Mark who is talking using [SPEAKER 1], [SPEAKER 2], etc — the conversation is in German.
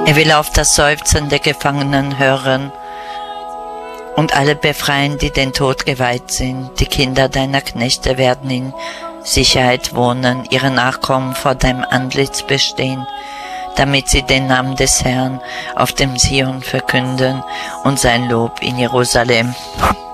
[SPEAKER 1] Er will auf das Seufzen der Gefangenen hören und alle befreien, die den Tod geweiht sind. Die Kinder deiner Knechte werden in Sicherheit wohnen, ihre Nachkommen vor deinem Antlitz bestehen, damit sie den Namen des Herrn auf dem Zion verkünden und sein Lob in Jerusalem.